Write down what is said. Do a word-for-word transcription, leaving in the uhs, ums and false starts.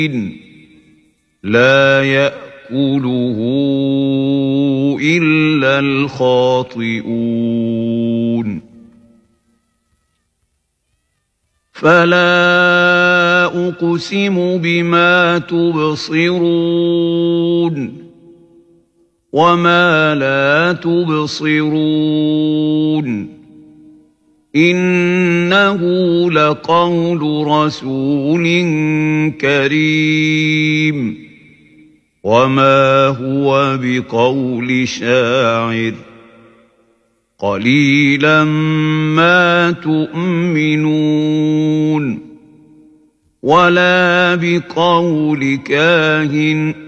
لا يأكله إلا الخاطئون فلا أقسم بما تبصرون وما لا تبصرون إنه لقول رسول كريم وما هو بقول شاعر قليلا ما تؤمنون ولا بقول كاهن